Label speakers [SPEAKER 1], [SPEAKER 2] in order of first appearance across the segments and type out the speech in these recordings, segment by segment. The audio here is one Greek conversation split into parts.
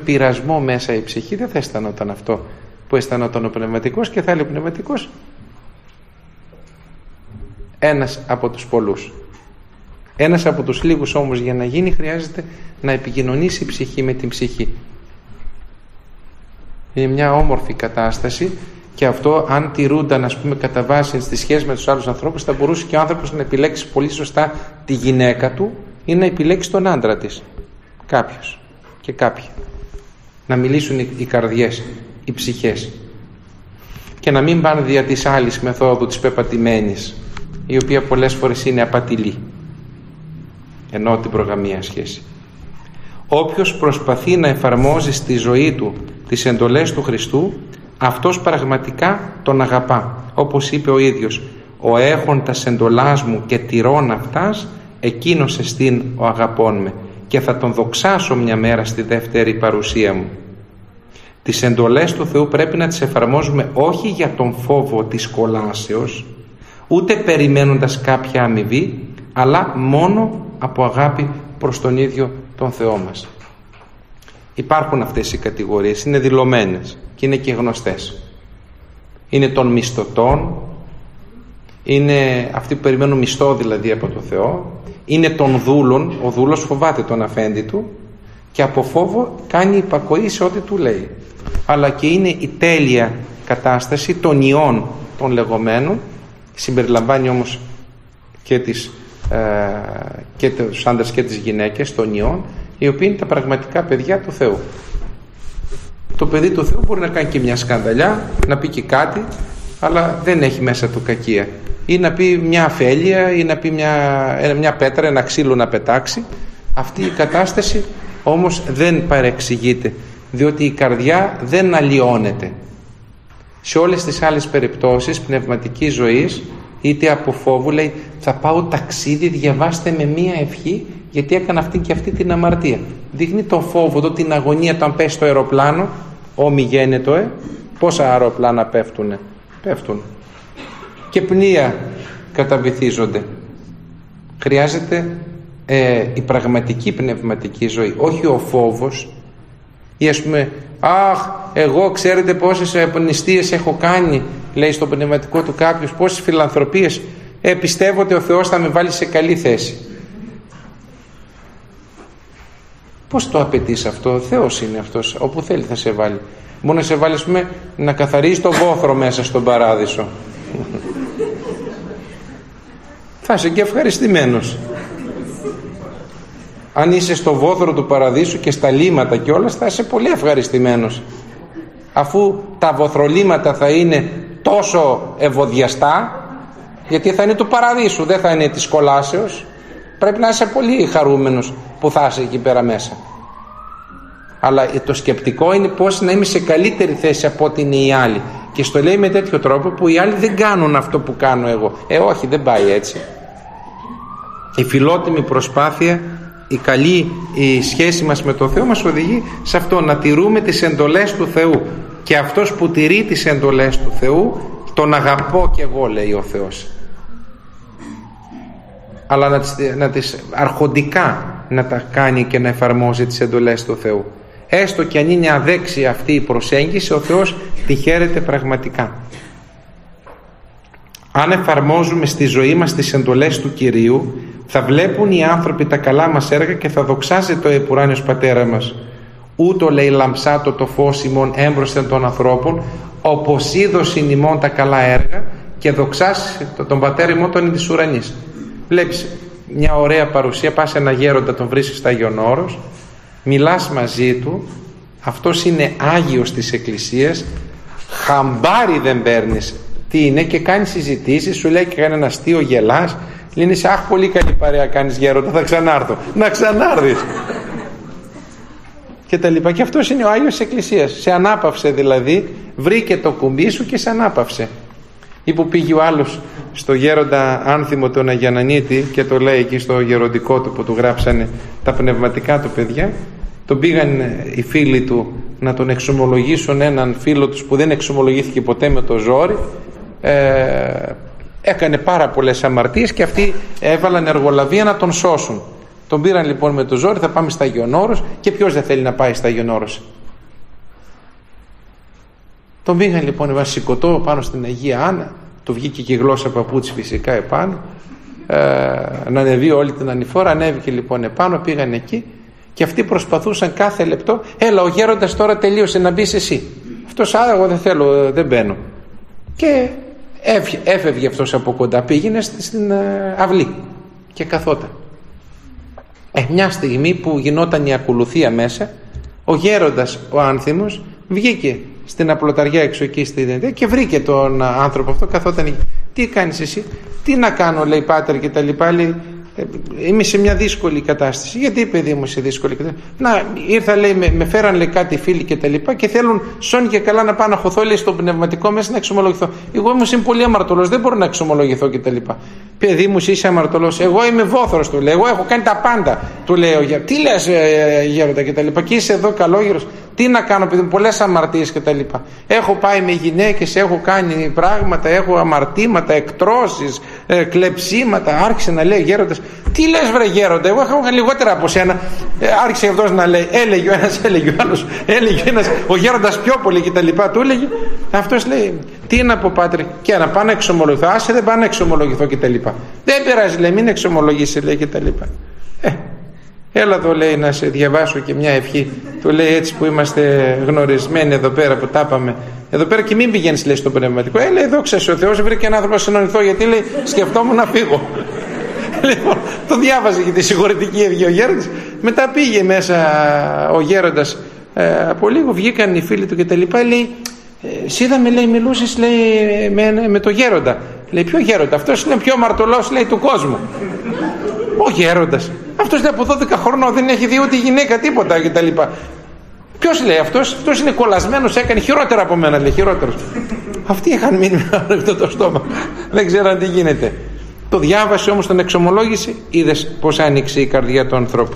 [SPEAKER 1] πειρασμό μέσα η ψυχή, δεν θα αισθανόταν αυτό που αισθανόταν ο πνευματικός, και θα λέει ο πνευματικός ένας από τους πολλούς. Ένας από τους λίγους όμως για να γίνει χρειάζεται να επικοινωνήσει η ψυχή με την ψυχή. Είναι μια όμορφη κατάσταση, και αυτό αν τηρούνταν, ας πούμε, κατά βάση στη σχέση με τους άλλους ανθρώπους, θα μπορούσε και ο άνθρωπος να επιλέξει πολύ σωστά τη γυναίκα του ή να επιλέξει τον άντρα της. Κάποιος και κάποια. Να μιλήσουν οι καρδιές, οι ψυχές, και να μην πάνε δια της άλλης μεθόδου, της πεπατημένης, η οποία πολλές φορές είναι απατηλή, ενώ την προγαμία σχέση. Όποιος προσπαθεί να εφαρμόζει στη ζωή του τις εντολές του Χριστού, αυτός πραγματικά τον αγαπά. Όπως είπε ο ίδιος, «Ο έχοντας εντολάς μου και τηρών αυτάς, εκείνος εστίν ο αγαπών με, και θα τον δοξάσω μια μέρα στη δεύτερη παρουσία μου». Τις εντολές του Θεού πρέπει να τις εφαρμόζουμε όχι για τον φόβο της κολάσεως, ούτε περιμένοντας κάποια αμοιβή, αλλά μόνο από αγάπη προς τον ίδιο τον Θεό μας. Υπάρχουν αυτές οι κατηγορίες, είναι δηλωμένες και είναι και γνωστές. Είναι των μισθωτών, είναι αυτοί που περιμένουν μισθό δηλαδή από τον Θεό, είναι των δούλων, ο δούλος φοβάται τον αφέντη του και από φόβο κάνει υπακοή σε ό,τι του λέει. Αλλά και είναι η τέλεια κατάσταση των ιών των λεγόμενων, συμπεριλαμβάνει όμως και τους άντρες και τις γυναίκες των ιών, οι οποίοι είναι τα πραγματικά παιδιά του Θεού. Το παιδί του Θεού μπορεί να κάνει και μια σκανδαλιά, να πει και κάτι, αλλά δεν έχει μέσα του κακία, ή να πει μια αφέλεια, ή να πει μια πέτρα, ένα ξύλο να πετάξει. Αυτή η κατάσταση όμως δεν παρεξηγείται, διότι η καρδιά δεν αλλοιώνεται. Σε όλες τις άλλες περιπτώσεις πνευματικής ζωής, είτε από φόβου, λέει θα πάω ταξίδι, διαβάστε με μία ευχή γιατί έκανα αυτή και αυτή την αμαρτία. Δείχνει τον φόβο εδώ, την αγωνία, όταν πέσει το αεροπλάνο, όμοι γένετο, πόσα αεροπλάνα πέφτουν και πλοία καταβυθίζονται. Χρειάζεται η πραγματική πνευματική ζωή, όχι ο φόβος, ή ας πούμε αχ, εγώ ξέρετε πόσες νηστείες έχω κάνει, λέει στο πνευματικό του κάποιος, πόσες φιλανθρωπίες, πιστεύω ότι ο Θεός θα με βάλει σε καλή θέση. Πώς το απαιτείς αυτό? Ο Θεός είναι αυτός, όπου θέλει θα σε βάλει. Μόνο να σε βάλει, ας πούμε, να καθαρίζει το βόθρο μέσα στον παράδεισο. Θα είσαι και ευχαριστημένος. Αν είσαι στο βόθρο του παραδείσου και στα λίματα και όλα, θα είσαι πολύ ευχαριστημένος. Αφού τα βοθρολίματα θα είναι τόσο ευωδιαστά, γιατί θα είναι του παραδείσου, δεν θα είναι της κολάσεως, πρέπει να είσαι πολύ χαρούμενος που θα είσαι εκεί πέρα μέσα. Αλλά το σκεπτικό είναι πώς να είμαι σε καλύτερη θέση από ό,τι είναι οι άλλοι, και στο λέει με τέτοιο τρόπο που οι άλλοι δεν κάνουν αυτό που κάνω εγώ. Όχι, δεν πάει έτσι. Η φιλότιμη προσπάθεια, η καλή η σχέση μας με τον Θεό μας οδηγεί σε αυτό, να τηρούμε τις εντολές του Θεού, και αυτός που τηρεί τις εντολές του Θεού τον αγαπώ κι εγώ, λέει ο Θεός. Αλλά να τις αρχοντικά να τα κάνει και να εφαρμόζει τις εντολές του Θεού. Έστω και αν είναι αδέξια αυτή η προσέγγιση, ο Θεός τη χαίρεται πραγματικά. Αν εφαρμόζουμε στη ζωή μας τις εντολές του Κυρίου, θα βλέπουν οι άνθρωποι τα καλά μας έργα και θα δοξάζεται ο επουράνιος Πατέρα μας. Ούτω, λέει, λαμψάτο το φως ημών έμπροσθεν των ανθρώπων, όπως είδωσιν ημών τα καλά έργα, και δοξάσει τον Πατέρα ημών των εις ουρανής. Βλέπεις μια ωραία παρουσία, πας σε ένα γέροντα, τον βρίσκεις στα Άγιον Όρος, μιλάς μαζί του, αυτός είναι Άγιος της Εκκλησίας, χαμπάρι δεν παίρνεις τι είναι, και κάνει συζητήσεις, σου λέει και κάνει ένα αστείο, γελάς, λύνει σε αχ, πολύ καλή παρέα κάνεις γέροντα, θα ξανάρθω. Να ξανάρθεις. Και τα λοιπά. Και αυτός είναι ο Άγιος της Εκκλησίας. Σε ανάπαυσε δηλαδή, βρήκε το κουμπί σου και σε ανάπαυσε. Ή που πήγε ο άλλος στο γέροντα Άνθιμο τον Αγιανανίτη και το λέει εκεί στο γεροντικό του που του γράψανε τα πνευματικά του παιδιά, τον πήγαν οι φίλοι του να τον εξομολογήσουν έναν φίλο τους που δεν εξομολογήθηκε ποτέ με το ζόρι, έκανε πάρα πολλές αμαρτίες και αυτοί έβαλαν εργολαβία να τον σώσουν. Τον πήραν λοιπόν με το ζόρι, θα πάμε στα Άγιον Όρος, και ποιος δεν θέλει να πάει στα Άγιον Όρος? Τον πήγαν λοιπόν σηκωτό πάνω στην Αγία Άννα, του βγήκε και η γλώσσα παπούτσι φυσικά επάνω, να ανεβεί όλη την ανηφόρα. Ανέβηκε λοιπόν επάνω, πήγαν εκεί και αυτοί προσπαθούσαν κάθε λεπτό, έλα ο γέροντας τώρα τελείωσε, να μπεις εσύ. Αυτός, εγώ δεν θέλω, δεν μπαίνω. Και έφευγε αυτός από κοντά, πήγαινε στην αυλή και καθόταν. Μια στιγμή που γινόταν η ακολουθία μέσα, ο γέροντας ο άνθιμος βγήκε στην απλοταριά έξω εκεί στην και βρήκε τον άνθρωπο αυτό, καθόταν εκεί. Τι κάνεις εσύ? Τι να κάνω, λέει, πάτερ, και τα λοιπά. Λέει, είμαι σε μια δύσκολη κατάσταση. Γιατί, παιδί μου, σε δύσκολη κατάσταση? Να, ήρθα, λέει, με φέραν, λέει, κάτι φίλοι και τα λοιπά και θέλουν σώνει και καλά να πάω να χωθώ, λέει, στο πνευματικό μέσα να εξομολογηθώ. Εγώ όμως είμαι πολύ αμαρτωλός, δεν μπορώ να εξομολογηθώ και τα λοιπά. Παιδί μου, είσαι αμαρτωλός? Εγώ είμαι βόθρος, του λέει. Εγώ έχω κάνει τα πάντα, του λέει ο γέροντας. Τι λες, γέροντα, και τα λοιπά. Και είσαι εδώ καλόγερος. Τι να κάνω, παιδί μου, πολλές αμαρτίες και τα λοιπά. Έχω πάει με γυναίκες, έχω κάνει πράγματα, έχω αμαρτήματα, εκτρώσεις, κλεψίματα. Άρχισε να λέει ο γέροντας. Τι λες, βρε γέροντα? Εγώ έχω λιγότερα από σένα. Άρχισε αυτός να λέει. Έλεγε ο ένας, έλεγε ο άλλος, έλεγε ένας, ο γέροντας πιο πολύ και τα λοιπά. Του έλεγε. Αυτός λέει, τι να πω, πάτρε? Και να πάω να εξομολογηθώ. Άσε, δεν πάω να εξομολογηθώ και τα λοιπά. Δεν πειράζει, λέει, μην εξομολογήσει, λέει, και τα λοιπά. Έλα εδώ, λέει, να σε διαβάσω και μια ευχή. Του λέει, έτσι που είμαστε γνωρισμένοι εδώ πέρα, που τα είπαμε εδώ πέρα, και μην πηγαίνεις, λέει, στο πνευματικό. Λέει, εδώ ξέρεις, ο Θεός βρήκε έναν άνθρωπο να συνονιθώ, γιατί, λέει, σκεφτόμουν να φύγω. Λοιπόν, το διάβαζε και τη συγχωρητική ευχή ο γέροντας. Μετά πήγε μέσα ο γέροντας, από λίγο βγήκαν οι φίλοι του και τα λοιπά. Λέει, είδαμε, λέει, μιλούσες, λέει, με το γέροντα. Λέει, ποιο γέροντα? Αυτός είναι πιο αμαρτωλός, λέει, του κόσμου. Ο γέροντας. Αυτός είναι από 12 χρονών, δεν έχει δει ούτε γυναίκα, τίποτα κτλ. Ποιος, λέει, αυτός είναι κολλασμένος, έκανε χειρότερα από μένα, λέει, χειρότερος. Αυτοί είχαν μείνει με το στόμα. Δεν ξέραν τι γίνεται. Το διάβασε όμως, τον εξομολόγησε, είδες πως άνοιξε η καρδιά του ανθρώπου.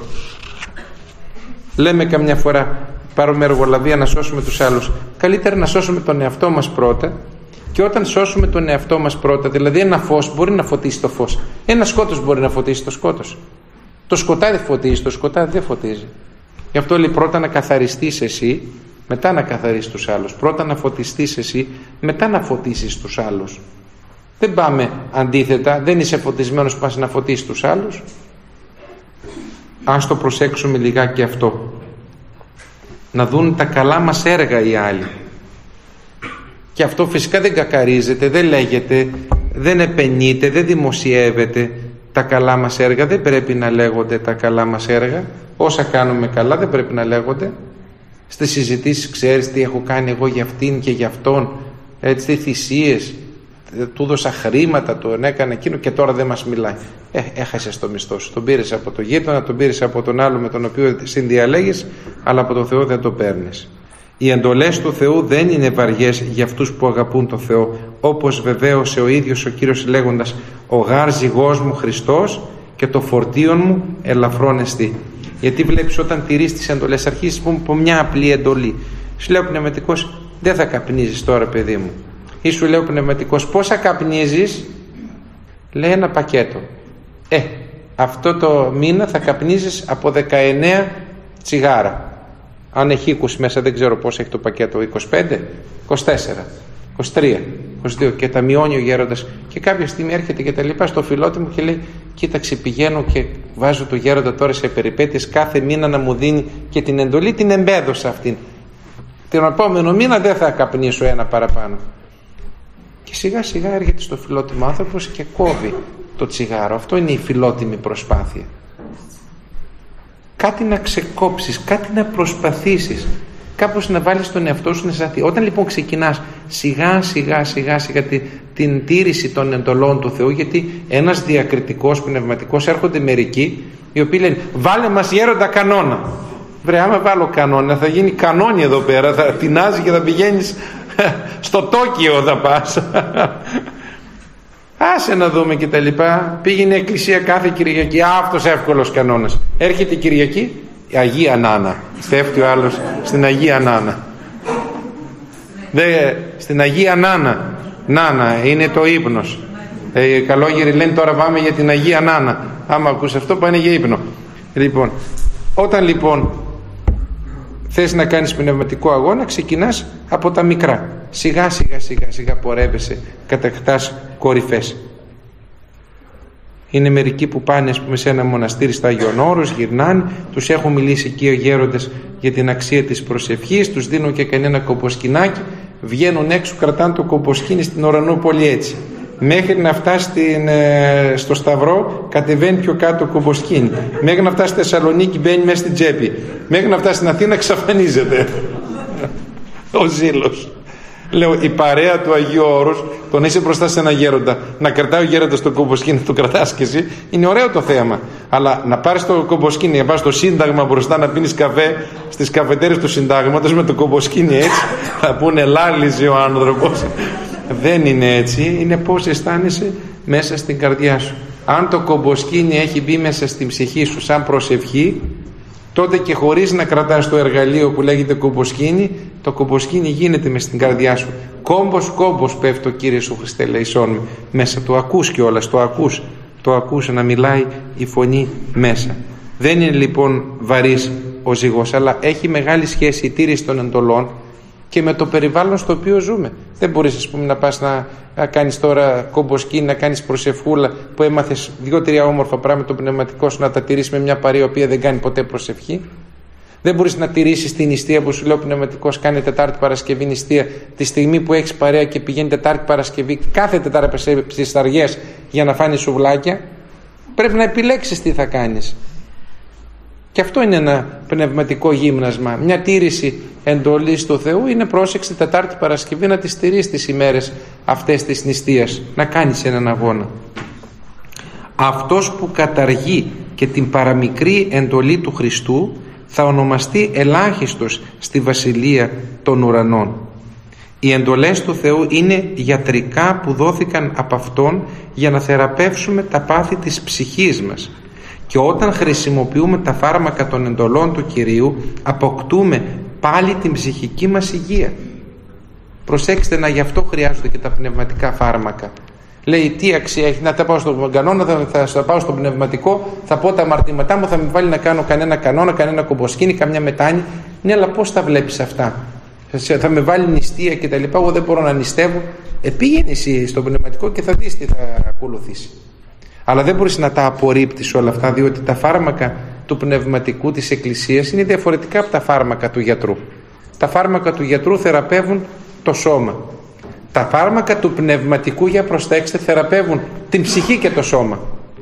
[SPEAKER 1] Λέμε καμιά φορά, πάρουμε εργολαβία να σώσουμε τους άλλους. Καλύτερα να σώσουμε τον εαυτό μας πρώτα. Και όταν σώσουμε τον εαυτό μας πρώτα, δηλαδή ένα φως μπορεί να φωτίσει το φως, ένα σκότος μπορεί να φωτίσει το σκότος. Το σκοτάδι φωτίζει, το σκοτάδι δεν φωτίζει. Γι' αυτό λέει, πρώτα να καθαριστείς εσύ, μετά να καθαρίσεις τους άλλους. Πρώτα να φωτιστείς εσύ, μετά να φωτίσεις τους άλλους. Δεν πάμε αντίθετα, δεν είσαι φωτισμένος που πας να φωτίσεις τους άλλους. Ας το προσέξουμε λιγάκι αυτό. Να δουν τα καλά μας έργα οι άλλοι. Και αυτό φυσικά δεν κακαρίζεται, δεν λέγεται, δεν επενείται, δεν δημοσιεύεται. Τα καλά μας έργα δεν πρέπει να λέγονται τα καλά μας έργα. Όσα κάνουμε καλά δεν πρέπει να λέγονται. Στις συζητήσεις, ξέρεις τι έχω κάνει εγώ για αυτήν και για αυτόν, έτσι, θυσίες, του δώσα χρήματα, τον έκανα εκείνο και τώρα δεν μας μιλάει. Έχασες το μισθό σου. Τον πήρες από το γείτονα, τον πήρες από τον άλλο με τον οποίο συνδιαλέγεις, αλλά από τον Θεό δεν το παίρνεις. Οι εντολές του Θεού δεν είναι βαριές για αυτούς που αγαπούν το Θεό, όπως βεβαίωσε ο ίδιος ο Κύριος λέγοντας, ο γάρ ζυγός μου Χριστός και το φορτίον μου ελαφρόν εστί. Γιατί βλέπεις, όταν τηρείς τις εντολές, αρχίζεις από μια απλή εντολή. Σου λέει ο πνευματικός, δεν θα καπνίζεις τώρα, παιδί μου. Ή σου λέει ο πνευματικός, πόσα καπνίζεις? Λέει, ένα πακέτο. Αυτό το μήνα θα καπνίζεις από 19 τσιγάρα. Αν έχει 20 μέσα, δεν ξέρω πώς έχει το πακέτο, 25, 24, 23, 22, και τα μειώνει ο γέροντας. Και κάποια στιγμή έρχεται και τα λοιπά στο φιλότιμο και λέει, κοίταξε, πηγαίνω και βάζω το γέροντα τώρα σε περιπέτειες, κάθε μήνα να μου δίνει και την εντολή, την εμπέδωσα αυτήν. Την επόμενο μήνα δεν θα καπνίσω ένα παραπάνω. Και σιγά σιγά έρχεται στο φιλότιμο άνθρωπος και κόβει το τσιγάρο. Αυτό είναι η φιλότιμη προσπάθεια. Κάτι να ξεκόψεις, κάτι να προσπαθήσεις, κάπως να βάλεις τον εαυτό σου να σταθεί. Όταν λοιπόν ξεκινάς σιγά σιγά την τήρηση των εντολών του Θεού, γιατί ένας διακριτικός πνευματικός, έρχονται μερικοί οι οποίοι λένε, βάλε μας γέροντα κανόνα. Βρε, άμα βάλω κανόνα θα γίνει κανόνι εδώ πέρα, θα τεινάζει και θα πηγαίνεις στο Τόκιο, θα πας. Άσε να δούμε και τα λοιπά. Πήγαινε η εκκλησία κάθε Κυριακή. Αυτός εύκολος κανόνας. Έρχεται η Κυριακή, η Αγία Νάνα. Στέφτει ο άλλος στην Αγία Νάνα. Στην Αγία Νάνα. Νάνα είναι το ύπνος. Οι καλόγεροι λένε τώρα πάμε για την Αγία Νάνα. Άμα ακούς αυτό πάνε για ύπνο. Λοιπόν, όταν λοιπόν θες να κάνεις πνευματικό αγώνα, ξεκινάς από τα μικρά. Σιγά σιγά πορεύεσαι, κατακτάς κορυφές. Είναι μερικοί που πάνε, ας πούμε, σε ένα μοναστήρι στα Άγιον Όρος, γυρνάνε, τους έχουν μιλήσει εκεί οι γέροντες για την αξία της προσευχής, τους δίνουν και κανένα κομποσκινάκι, βγαίνουν έξω, κρατάνε το κομποσκίνι στην Ουρανούπολη έτσι. Μέχρι να φτάσει στο Σταυρό, κατεβαίνει πιο κάτω το κομποσκίνι. Μέχρι να φτάσει στη Θεσσαλονίκη, μπαίνει μέσα στην τσέπη. Μέχρι να φτάσει στην Αθήνα, εξαφανίζεται ο ζήλος. Λέω, η παρέα του Αγίου Όρους, τον είσαι μπροστά σε ένα γέροντα, να κρατάει ο γέροντας το κομποσκίνι, το κρατάς και εσύ, είναι ωραίο το θέμα. Αλλά να πάρεις το κομποσκίνι, να πας στο Σύνταγμα μπροστά να πίνεις καφέ στις καφετέρειες του Συντάγματος με το κομποσκίνι έτσι, θα πούνε λάλιζε ο άνθρωπος. Δεν είναι έτσι, είναι πώς αισθάνεσαι μέσα στην καρδιά σου. Αν το κομποσκίνι έχει μπει μέσα στην ψυχή σου σαν προσευχή, τότε και χωρίς να κρατάς το εργαλείο που λέγεται κομποσκίνι, το κομποσκίνι γίνεται μες στην καρδιά σου. Κόμπος πέφτει ο Κύριε σου Χριστέ λαϊσόν με. Μέσα το ακούς κιόλας, το ακούς να μιλάει η φωνή μέσα. Δεν είναι λοιπόν βαρύς ο ζυγός, αλλά έχει μεγάλη σχέση η τήρηση των εντολών και με το περιβάλλον στο οποίο ζούμε. Δεν μπορείς, ας πούμε, να πας να κάνεις τώρα κομποσκίνη, να κάνεις προσευχούλα που έμαθες 2-3 όμορφα πράγματα το πνευματικό σου, να τα τηρήσεις με μια παρέα η οποία δεν κάνει ποτέ προσευχή. Δεν μπορείς να τηρήσεις την νηστεία που σου λέει ο πνευματικός, κάνει Τετάρτη Παρασκευή νηστεία, τη στιγμή που έχεις παρέα και πηγαίνει Τετάρτη Παρασκευή, κάθε Τετάρτη στις Σταριές για να φάνει σουβλάκια. Πρέπει να επιλέξεις τι θα κάνεις. Και αυτό είναι ένα πνευματικό γύμνασμα. Μια τήρηση εντολής του Θεού είναι πρόσεξη Τετάρτη Παρασκευή να τη στηρείς τις ημέρες αυτές της νηστείας, να κάνεις έναν αγώνα. Αυτός που καταργεί και την παραμικρή εντολή του Χριστού θα ονομαστεί ελάχιστος στη Βασιλεία των Ουρανών. Οι εντολές του Θεού είναι γιατρικά που δόθηκαν από Αυτόν για να θεραπεύσουμε τα πάθη της ψυχής μας. Και όταν χρησιμοποιούμε τα φάρμακα των εντολών του Κυρίου, αποκτούμε πάλι την ψυχική μας υγεία. Προσέξτε, να γι' αυτό χρειάζονται και τα πνευματικά φάρμακα. Λέει, τι αξία έχει να τα πάω στον κανόνα, θα πάω στο πνευματικό, θα πω τα αμαρτήματά μου, θα με βάλει να κάνω κανένα κανόνα, κανένα κομποσκίνη, καμιά μετάνη. Ναι, αλλά πώς τα βλέπεις αυτά? Θα με βάλει νηστεία και τα λοιπά, εγώ δεν μπορώ να νηστεύω. Πήγαινε εσύ στο πνευματικό και θα δεις τι θα ακολουθήσει. Αλλά δεν μπορείς να τα απορρίπτεις όλα αυτά, διότι τα φάρμακα του πνευματικού της Εκκλησίας είναι διαφορετικά από τα φάρμακα του γιατρού. Τα φάρμακα του γιατρού θεραπεύουν το σώμα. Τα φάρμακα του πνευματικού, για προσέξτε, θεραπεύουν την ψυχή και το σώμα.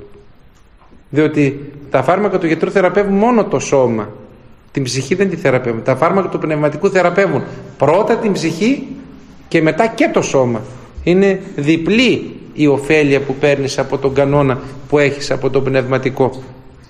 [SPEAKER 1] Διότι τα φάρμακα του γιατρού θεραπεύουν μόνο το σώμα. Την ψυχή δεν τη θεραπεύουν. Τα φάρμακα του πνευματικού θεραπεύουν πρώτα την ψυχή και μετά και το σώμα. Είναι διπλή η ωφέλεια που παίρνεις από τον κανόνα που έχεις από τον πνευματικό.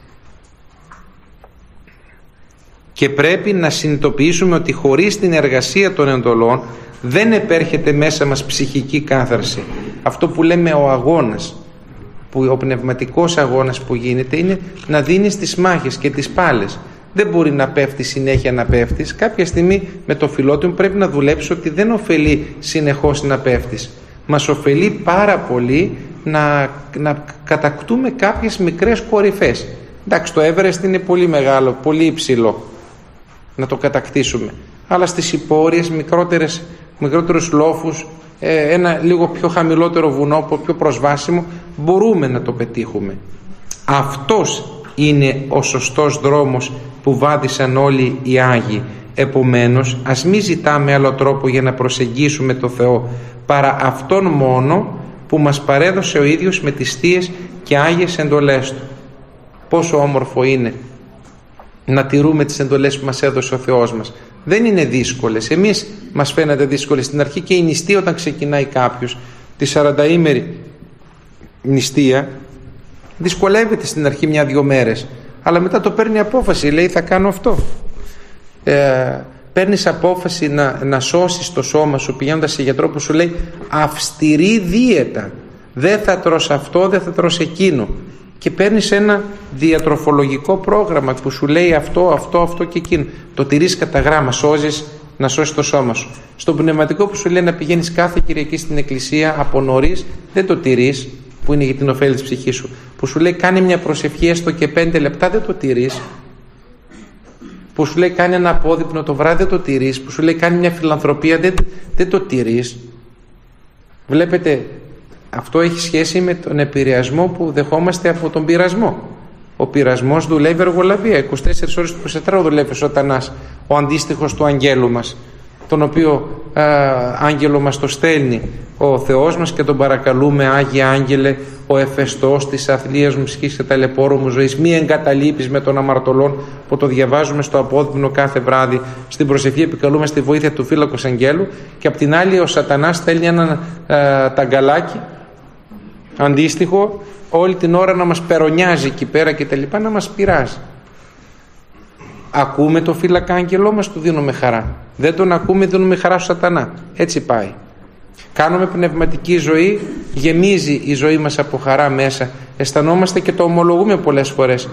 [SPEAKER 1] Και πρέπει να συνειδητοποιήσουμε ότι χωρίς την εργασία των εντολών δεν επέρχεται μέσα μας ψυχική κάθαρση. Αυτό που λέμε ο αγώνας, που ο πνευματικός αγώνας που γίνεται, είναι να δίνεις τις μάχες και τις πάλες. Δεν μπορεί να πέφτει συνέχεια να πέφτεις. Κάποια στιγμή με το φιλότιμο πρέπει να δουλέψεις ότι δεν ωφελεί συνεχώς να πέφτεις. Μας ωφελεί πάρα πολύ να κατακτούμε κάποιες μικρές κορυφές. Εντάξει, το Everest είναι πολύ μεγάλο, πολύ υψηλό να το κατακτήσουμε, αλλά στις υπόρειες, μικρότερους λόφους, ένα λίγο πιο χαμηλότερο βουνό, πιο προσβάσιμο, μπορούμε να το πετύχουμε. Αυτός είναι ο σωστός δρόμος που βάδισαν όλοι οι Άγιοι. Επομένως, ας μην ζητάμε άλλο τρόπο για να προσεγγίσουμε το Θεό παρά αυτόν μόνο που μας παρέδωσε ο ίδιος με τις θείες και άγιες εντολές Του. Πόσο όμορφο είναι να τηρούμε τις εντολές που μας έδωσε ο Θεός μας. Δεν είναι δύσκολες. Εμείς μας φαίνεται δύσκολες στην αρχή, και η νηστεία, όταν ξεκινάει κάποιος τη 40ημερη νηστεία, δυσκολεύεται στην αρχή 1-2 μέρες, αλλά μετά το παίρνει απόφαση, λέει θα κάνω αυτό. Παίρνεις απόφαση να σώσεις το σώμα σου πηγαίνοντας σε γιατρό που σου λέει αυστηρή δίαιτα, δεν θα τρως αυτό, δεν θα τρως εκείνο, και παίρνεις ένα διατροφολογικό πρόγραμμα που σου λέει αυτό και εκείνο, το τηρείς κατά γράμμα, σώζεις να σώσεις το σώμα σου. Στο πνευματικό που σου λέει να πηγαίνεις κάθε Κυριακή στην εκκλησία από νωρίς, δεν το τηρείς, που είναι για την ωφέλη της ψυχής σου, που σου λέει κάνει μια προσευχή έστω και 5 λεπτά, δεν το τηρείς, που σου λέει κάνει ένα απόδειπνο το βράδυ, δεν το τηρείς, που σου λέει κάνει μια φιλανθρωπία, δεν το τηρείς. Βλέπετε, αυτό έχει σχέση με τον επηρεασμό που δεχόμαστε από τον πειρασμό. Ο πειρασμός δουλεύει εργολαβία, 24 ώρες του 24 δουλεύει ο Σατανάς, ο αντίστοιχος του αγγέλου μας, τον οποίο άγγελο μας το στέλνει ο Θεός μας και τον παρακαλούμε: Άγιε Άγγελε, ο εφεστός της αθλίας μου ψυχής και ταλαιπώρου μου ζωής, μη εγκαταλείπεις με των αμαρτωλών, που το διαβάζουμε στο απόδειμνο κάθε βράδυ. Στην προσευχή επικαλούμε στη βοήθεια του φύλακος αγγέλου, και απ' την άλλη ο Σατανάς στέλνει ένα ταγκαλάκι αντίστοιχο όλη την ώρα να μας περονιάζει εκεί πέρα και τα λοιπά, να μας πειράζει. Ακούμε το φύλακα άγγελό μας, του δίνουμε χαρά. Δεν τον ακούμε, δίνουμε χαρά στο Σατανά. Έτσι πάει. Κάνουμε πνευματική ζωή, γεμίζει η ζωή μας από χαρά μέσα. Αισθανόμαστε και το ομολογούμε πολλές φορές.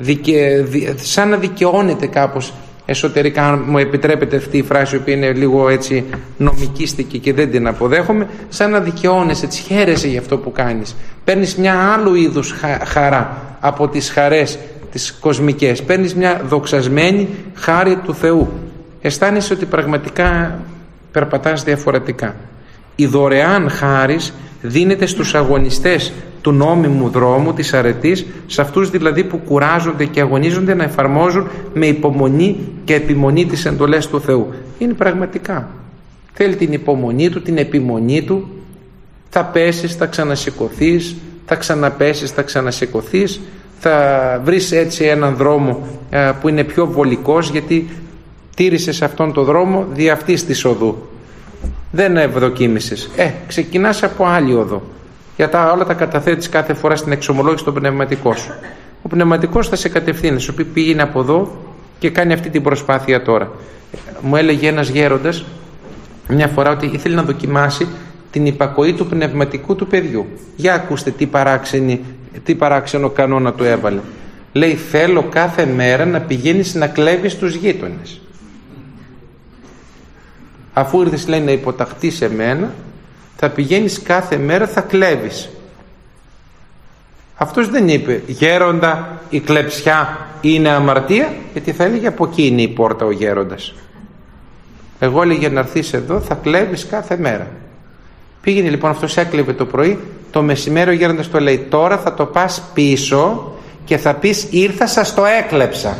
[SPEAKER 1] Σαν να δικαιώνεται κάπως εσωτερικά, αν μου επιτρέπετε αυτή η φράση, η οποία είναι λίγο έτσι νομικίστικη και δεν την αποδέχομαι, σαν να δικαιώνεσαι, έτσι χαίρεσαι για αυτό που κάνεις. Παίρνεις μια άλλου είδους χαρά από τις χαρές τις κοσμικές. Παίρνεις μια δοξασμένη χάρη του Θεού. Αισθάνεσαι ότι πραγματικά περπατάς διαφορετικά. Η δωρεάν χάρις δίνεται στους αγωνιστές του νόμιμου δρόμου της αρετής, σε αυτούς δηλαδή που κουράζονται και αγωνίζονται να εφαρμόζουν με υπομονή και επιμονή τις εντολές του Θεού. Είναι πραγματικά. Θέλει την υπομονή του, την επιμονή του. Θα πέσεις, θα ξανασηκωθείς, θα ξαναπέσεις, θα ξανασηκωθείς. Θα βρεις έτσι έναν δρόμο που είναι πιο βολικός, γιατί τήρησες αυτόν τον δρόμο δι' αυτής της οδού. Δεν ευδοκίμησες. Ξεκινάς από άλλη οδό. Για όλα τα καταθέτεις κάθε φορά στην εξομολόγηση στο πνευματικό σου. Ο πνευματικός θα σε κατευθύνει, σου πει πήγαινε από εδώ και κάνει αυτή την προσπάθεια τώρα. Μου έλεγε ένας γέροντας μια φορά ότι ήθελε να δοκιμάσει την υπακοή του πνευματικού του παιδιού. Για ακούστε τι παράξενο κανόνα του έβαλε. Λέει: θέλω κάθε μέρα να πηγαίνεις να κλέβεις τους γείτονες. Αφού ήρθες, λέει, να υποταχτείς σε μένα, θα πηγαίνεις κάθε μέρα, θα κλέβεις. Αυτός δεν είπε: γέροντα, η κλεψιά είναι αμαρτία, γιατί θα έλεγε από εκεί είναι η πόρτα ο γέροντας. Εγώ έλεγε να έρθεις εδώ, θα κλέβεις κάθε μέρα. Πήγαινε λοιπόν, αυτός έκλεβε το πρωί, το μεσημέρι ο γέροντας το λέει: τώρα θα το πας πίσω και θα πεις ήρθα, σας το έκλεψα.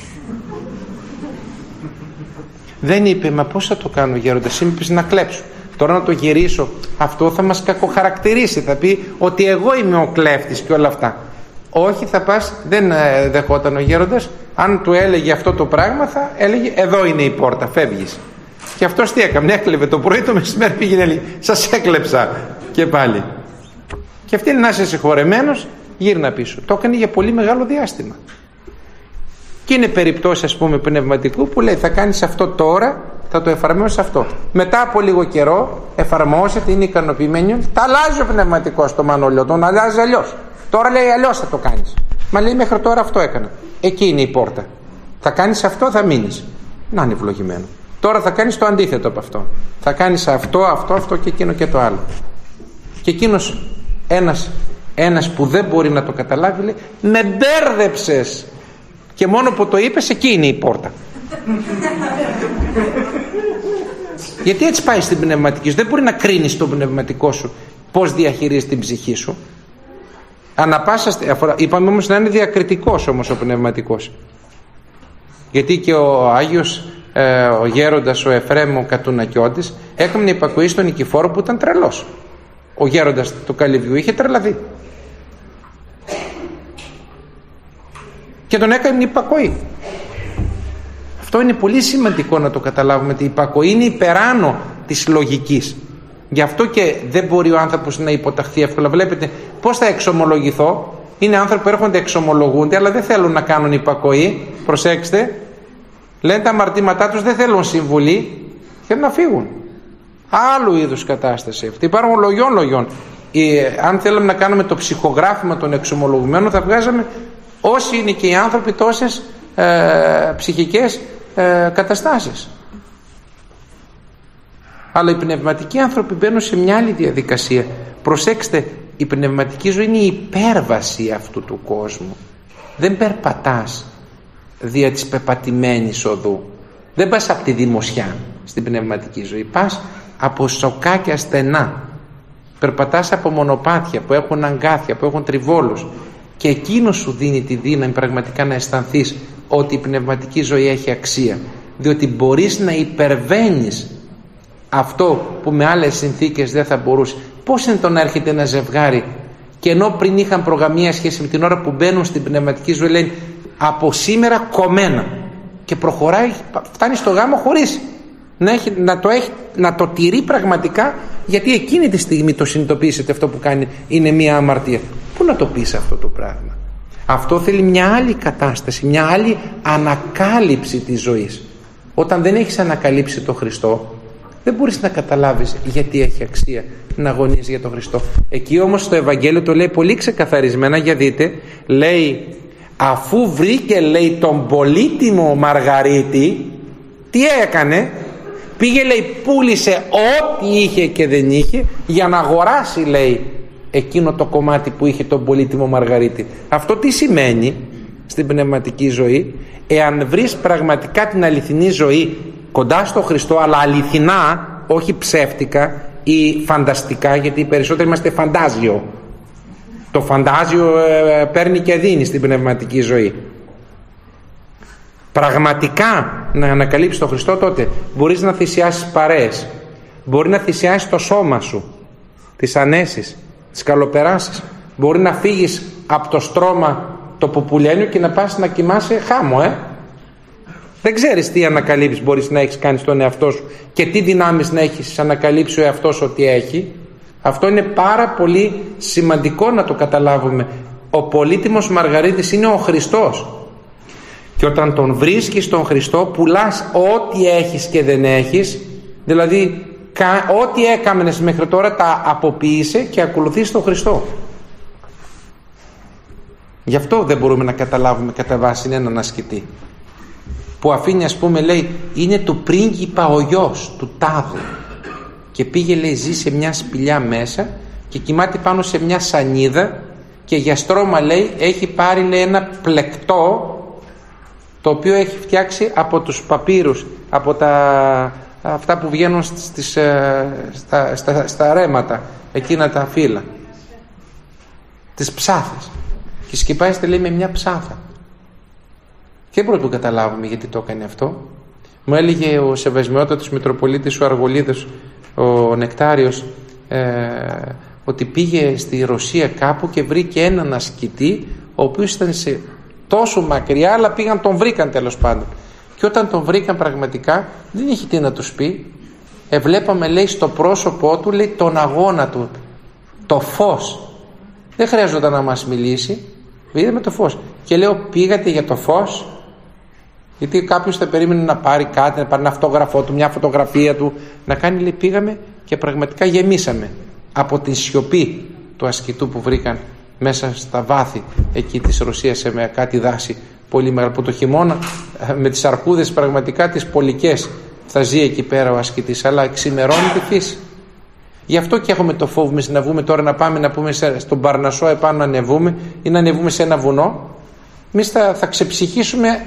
[SPEAKER 1] Δεν είπε: μα πώς θα το κάνω γέροντα, εσύ μου είπες να κλέψω, τώρα να το γυρίσω, αυτό θα μας κακοχαρακτηρίσει, θα πει ότι εγώ είμαι ο κλέφτης και όλα αυτά. Όχι, θα πας. Δεν δεχόταν ο γέροντας. Αν του έλεγε αυτό το πράγμα, θα έλεγε: εδώ είναι η πόρτα, φεύγεις. Και αυτός τι έκανε? Έκλεβε το πρωί, το μεσημέρι πήγαινε, έλεγε: σας έκλεψα και πάλι. Και αυτή είναι να είσαι συγχωρεμένος, γύρνα πίσω. Το έκανε για πολύ μεγάλο διάστημα. Και είναι περιπτώσεις, ας πούμε, πνευματικού που λέει: θα κάνεις αυτό τώρα, θα το εφαρμόσεις αυτό. Μετά από λίγο καιρό εφαρμόζεται, είναι ικανοποιημένο, τα αλλάζει ο πνευματικός στο Μανώλιο, τον αλλάζει αλλιώς. Τώρα λέει αλλιώς θα το κάνεις. Μα λέει: μέχρι τώρα αυτό έκανα. Εκεί είναι η πόρτα. Θα κάνεις αυτό, θα μείνεις. Να είναι ευλογημένο. Τώρα θα κάνεις το αντίθετο από αυτό. Θα κάνεις αυτό και εκείνο και το άλλο. Και εκείνος ένας που δεν μπορεί να το καταλάβει λέει: με μπέρδεψες. Και μόνο που το είπες, εκεί είναι η πόρτα. Γιατί έτσι πάει στην πνευματική σου. Δεν μπορεί να κρίνεις τον πνευματικό σου πώς διαχειρίζεις την ψυχή σου. Είπαμε όμως να είναι διακριτικός όμως ο πνευματικός. Γιατί και ο Άγιος ο γέροντας ο Εφραίμ ο Κατουνακιώτης έκανε υπακοή στον Νικηφόρο που ήταν τρελός. Ο γέροντας του Καλυβιού είχε τρελαθεί και τον έκανε υπακοή. Αυτό είναι πολύ σημαντικό να το καταλάβουμε, ότι η υπακοή είναι υπεράνω της λογικής. Γι' αυτό και δεν μπορεί ο άνθρωπος να υποταχθεί εύκολα. Βλέπετε πώς θα εξομολογηθώ. Είναι άνθρωποι που έρχονται, εξομολογούνται, αλλά δεν θέλουν να κάνουν υπακοή. Προσέξτε, λένε τα αμαρτήματά τους, δεν θέλουν συμβουλή, θέλουν να φύγουν. Άλλου είδους κατάσταση αυτή. Υπάρχουν λογιών. Αν θέλαμε να κάνουμε το ψυχογράφημα των εξομολογουμένων, θα βγάζαμε όσοι είναι και οι άνθρωποι τόσες ψυχικές καταστάσεις. Αλλά οι πνευματικοί άνθρωποι μπαίνουν σε μια άλλη διαδικασία. Προσέξτε, η πνευματική ζωή είναι η υπέρβαση αυτού του κόσμου. Δεν περπατάς δια της πεπατημένης οδού. Δεν πας από τη δημοσιά στην πνευματική ζωή. Πας από σοκάκια στενά. Περπατάς από μονοπάτια που έχουν αγκάθια, που έχουν τριβόλους. Και εκείνο σου δίνει τη δύναμη πραγματικά να αισθανθείς ότι η πνευματική ζωή έχει αξία. Διότι μπορείς να υπερβαίνεις αυτό που με άλλες συνθήκες δεν θα μπορούσε. Πώς είναι το να έρχεται ένα ζευγάρι και ενώ πριν είχαν προγαμία σχέση με την ώρα που μπαίνουν στην πνευματική ζωή, λένε από σήμερα κομμένα, και προχωράει, φτάνει στο γάμο χωρίς να το τηρεί πραγματικά, γιατί εκείνη τη στιγμή το συνειδητοποίησε ότι αυτό που κάνει είναι μια αμαρτία. Πού να το πεις αυτό το πράγμα? Αυτό θέλει μια άλλη κατάσταση, μια άλλη ανακάλυψη της ζωής. Όταν δεν έχεις ανακαλύψει τον Χριστό, δεν μπορείς να καταλάβεις γιατί έχει αξία να αγωνίζεις για τον Χριστό. Εκεί όμως το Ευαγγέλιο το λέει πολύ ξεκαθαρισμένα, για δείτε, λέει, αφού βρήκε, λέει, τον πολύτιμο Μαργαρίτη, τι έκανε? Πήγε, λέει, πούλησε ό,τι είχε και δεν είχε για να αγοράσει, λέει, εκείνο το κομμάτι που είχε τον πολύτιμο Μαργαρίτη. Αυτό τι σημαίνει στην πνευματική ζωή? Εάν βρεις πραγματικά την αληθινή ζωή κοντά στο Χριστό, αλλά αληθινά, όχι ψεύτικα ή φανταστικά, γιατί οι περισσότεροι είμαστε φαντάζιο. Το φαντάζιο παίρνει και δίνει στην πνευματική ζωή. Πραγματικά να ανακαλύψεις τον Χριστό, τότε μπορείς να θυσιάσεις παρέες, μπορεί να θυσιάσεις το σώμα σου, τις ανέσεις, τις καλοπεράσεις, μπορεί να φύγεις από το στρώμα το πουπουλένιο και να πας να κοιμάσαι χάμω. Δεν ξέρεις τι ανακαλύψεις μπορείς να έχεις κάνει στον εαυτό σου και τι δυνάμεις να έχεις ανακαλύψει ο εαυτός ότι έχει. Αυτό είναι πάρα πολύ σημαντικό να το καταλάβουμε. Ο πολύτιμος Μαργαρίτης είναι ο Χριστός, και όταν τον βρίσκεις τον Χριστό, πουλάς ό,τι έχεις και δεν έχεις, δηλαδή ό,τι έκαμενες μέχρι τώρα τα αποποίησε και ακολουθείς τον Χριστό. Γι' αυτό δεν μπορούμε να καταλάβουμε κατά βάση έναν ασκητή που αφήνει, ας πούμε, λέει, είναι του πρίγκιπα ο γιος του τάδε και πήγε, λέει, ζει σε μια σπηλιά μέσα και κοιμάται πάνω σε μια σανίδα και για στρώμα, λέει, έχει πάρει, λέει, ένα πλεκτό το οποίο έχει φτιάξει από τους παπύρους, από αυτά που βγαίνουν στα ρέματα, εκείνα τα φύλλα, τις ψάθες, και σκυπάζεται, λέει, με μια ψάθα. Και δεν μπορούμε να το καταλάβουμε γιατί το έκανε αυτό. Μου έλεγε ο Σεβασμιότατος Μητροπολίτης ο Αργολίδος, ο Νεκτάριος, ότι πήγε στη Ρωσία κάπου και βρήκε έναν ασκητή ο οποίος ήταν σε τόσο μακριά, αλλά τον βρήκαν τέλος πάντων. Και όταν τον βρήκαν πραγματικά δεν είχε τι να τους πει. Βλέπαμε, λέει, στο πρόσωπό του, λέει, τον αγώνα του, το φως. Δεν χρειάζονταν να μας μιλήσει, είδαμε το φως. Και λέω, πήγατε για το φως? Γιατί κάποιος θα περίμενε να πάρει κάτι, να πάρει ένα αυτόγραφό του, μια φωτογραφία του, να κάνει, λέει, πήγαμε και πραγματικά γεμίσαμε από τη σιωπή του ασκητού που βρήκαν μέσα στα βάθη εκεί της Ρωσίας, με κάτι δάση πολύ μεγάλο, που το χειμώνα με τις αρκούδες πραγματικά τις πολικές θα ζει εκεί πέρα ο ασκητής, αλλά εξημερώνει τη φύση. Γι' αυτό και έχουμε το φόβο εμείς να βγούμε τώρα, να πάμε να πούμε στον Παρνασσό επάνω να ανεβούμε ή να ανεβούμε σε ένα βουνό. Εμείς θα ξεψυχήσουμε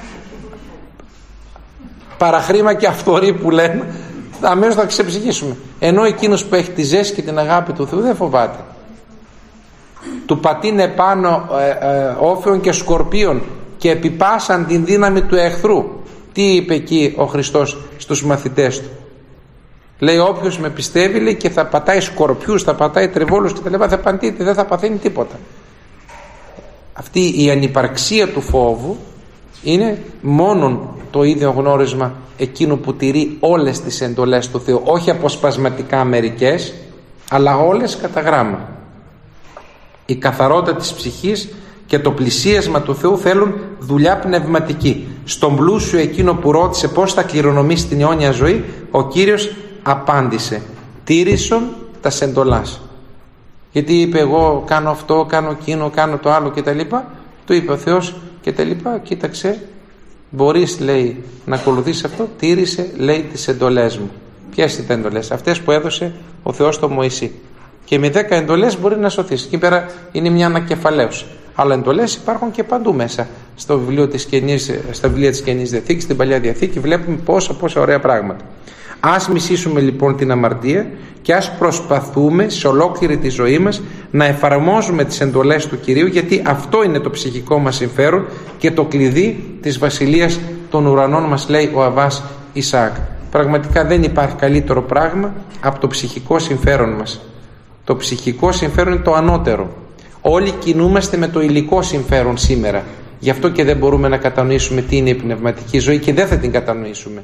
[SPEAKER 1] παραχρήμα και αυθορή που λέμε, αμέσως θα ξεψυχήσουμε. Ενώ εκείνος που έχει τη ζέση και την αγάπη του Θεού δεν φοβάται. Του πατίνε πάνω όφεων και σκορπίων και επιπάσαν την δύναμη του εχθρού. Τι είπε εκεί ο Χριστός στους μαθητές του? Λέει, όποιος με πιστεύει, λέει, και θα πατάει σκορπιούς, θα πατάει τρεβόλους και τα λοιπά, θα παντείται, δεν θα παθαίνει τίποτα. Αυτή η ανυπαρξία του φόβου είναι μόνον το ίδιο γνώρισμα εκείνου που τηρεί όλες τις εντολές του Θεού, όχι αποσπασματικά μερικές, αλλά όλες κατά γράμμα. Η καθαρότητα της ψυχής και το πλησίασμα του Θεού θέλουν δουλειά πνευματική. Στον πλούσιο εκείνο που ρώτησε πώς θα κληρονομήσει την αιώνια ζωή, ο Κύριος απάντησε, τήρησον τα εντολάς. Γιατί είπε, εγώ κάνω αυτό, κάνω εκείνο, κάνω το άλλο κτλ. Του είπε ο Θεός κτλ. Κοίταξε, μπορείς, λέει, να ακολουθήσεις αυτό, τήρησε, λέει, τις εντολές μου. Ποιες είναι τα εντολές? Αυτές που έδωσε ο Θεός στο Μωυσή.
[SPEAKER 2] Και με 10 εντολές μπορεί να σωθείς. Εκεί πέρα είναι μια ανακεφαλαίωση. Αλλά εντολές υπάρχουν και παντού μέσα. Στα βιβλία της Καινής Διαθήκης, στην Παλιά Διαθήκη, βλέπουμε πόσα ωραία πράγματα. Ας μισήσουμε λοιπόν την αμαρτία και ας προσπαθούμε σε ολόκληρη τη ζωή μας να εφαρμόζουμε τις εντολές του Κυρίου, γιατί αυτό είναι το ψυχικό μας συμφέρον και το κλειδί της βασιλείας των ουρανών, μας λέει ο Αββάς Ισαάκ. Πραγματικά δεν υπάρχει καλύτερο πράγμα από το ψυχικό συμφέρον μας. Το ψυχικό συμφέρον είναι το ανώτερο. Όλοι κινούμαστε με το υλικό συμφέρον σήμερα. Γι' αυτό και δεν μπορούμε να κατανοήσουμε τι είναι η πνευματική ζωή και δεν θα την κατανοήσουμε.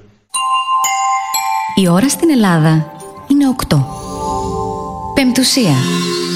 [SPEAKER 3] Η ώρα στην Ελλάδα είναι 8. Πεμπτουσία.